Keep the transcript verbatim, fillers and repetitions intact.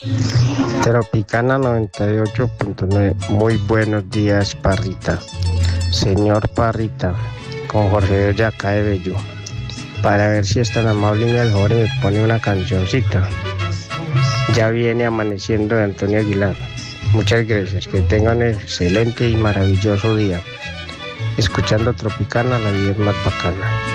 Tropicana noventa y ocho punto nueve. Muy buenos días, Parrita. Señor Parrita, con Jorge Boyacá de Bello. Para ver si es tan amable y mejor y me pone una cancioncita. Ya viene amaneciendo de Antonio Aguilar. Muchas gracias. Que tengan un excelente y maravilloso día. Escuchando Tropicana, la vida es más bacana.